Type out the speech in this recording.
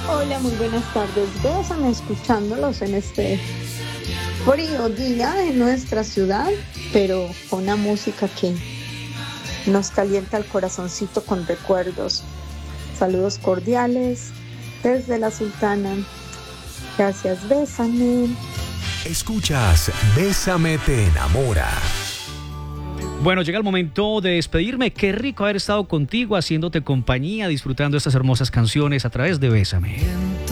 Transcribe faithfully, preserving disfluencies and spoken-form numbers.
Hola, muy buenas tardes. Bésame escuchándolos en este frío día de nuestra ciudad, pero con una música que nos calienta el corazoncito con recuerdos. Saludos cordiales desde la Sultana. Gracias, bésame. Escuchas Bésame te enamora. Bueno, llega el momento de despedirme. Qué rico haber estado contigo, haciéndote compañía, disfrutando estas hermosas canciones a través de Bésame.